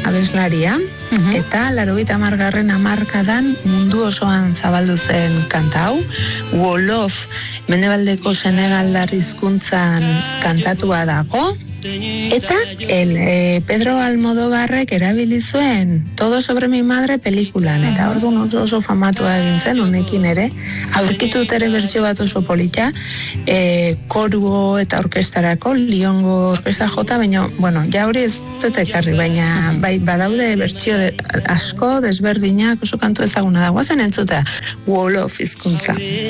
abeslaria, eta 80. hamarkadan mundu osoan zabaldu zen kanta hau. Wolof, mendebaldeko senegaldar hizkuntzan kantatua dago, eta Pedro Almodóvarrek erabili zuen Todo sobre mi madre pelikulan, eta orduan oso famatua egin zen, honekin ere, aurkitut ere bertsio bat oso polita, koruo eta orkestarako, Liongo orkesta jota, baina, bueno, ja hori ez dut ekarri, baina bai badaude bertsio asko, desberdinak, oso kantu ezaguna dagoazen entzuta, Wolof hizkuntza.